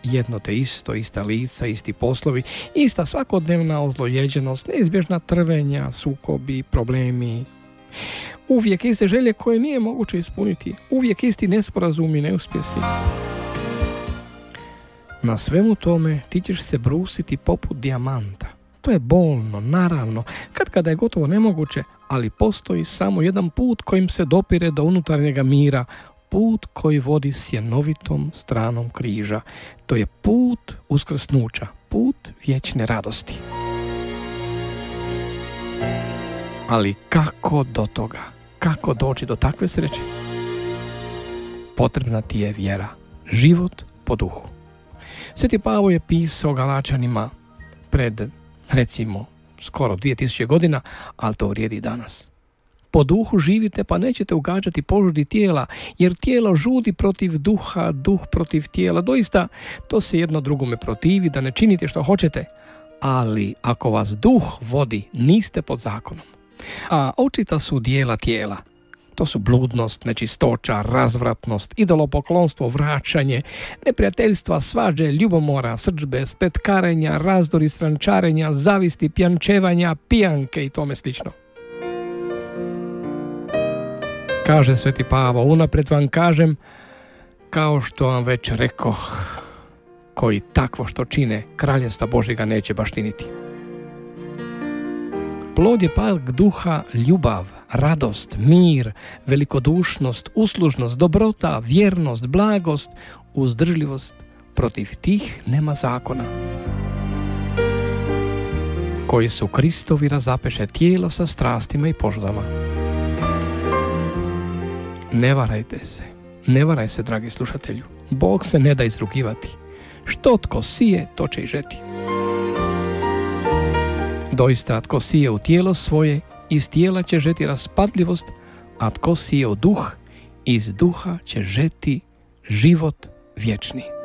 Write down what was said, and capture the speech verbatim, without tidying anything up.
jedno te isto, ista lica, isti poslovi, ista svakodnevna ozlojeđenost, neizbježna trvenja, sukobi, problemi. Uvijek iste želje koje nije moguće ispuniti, uvijek isti nesporazumi, neuspjesi. Na svemu tome ti ćeš se brusiti poput dijamanta. To je bolno, naravno, kad kada je gotovo nemoguće, ali postoji samo jedan put kojim se dopire do unutarnjega mira, put koji vodi sjenovitom stranom križa. To je put uskrsnuća, put vječne radosti. Ali kako do toga? Kako doći do takve sreće? Potrebna ti je vjera, život po duhu. Sveti Pavao je pisao Galačanima pred, recimo, skoro dvije tisuće godina, ali to vrijedi i danas. Po duhu živite, pa nećete ugađati požudi tijela, jer tijelo žudi protiv duha, duh protiv tijela. Doista, to se jedno drugome protivi, da ne činite što hoćete. Ali ako vas duh vodi, niste pod zakonom. A očita su dijela tijela. To su bludnost, nečistoća, razvratnost, idolopoklonstvo, vraćanje, neprijateljstva, svađe, ljubomora, srdžbe, spetkarenja, razdori, strančarenja, zavisti, pjančevanja, pijanke i tome slično. Kaže sveti Pavao, unaprijed vam kažem, kao što vam već rekoh, koji takvo što čine, kraljevstva Božjega neće baštiniti. Plod je pak duha ljubav, radost, mir, velikodušnost, uslužnost, dobrota, vjernost, blagost, uzdržljivost. Protiv tih nema zakona. Koji su Kristovi razapeše tijelo sa strastima i požudama. Ne varajte se, ne varaj se, dragi slušatelju. Bog se ne da izrugivati. Što tko sije, to će i žeti. Doista, tko sije u tijelo svoje, iz tijela će žeti raspadljivost, a tko sije u duh, iz duha će žeti život vječni.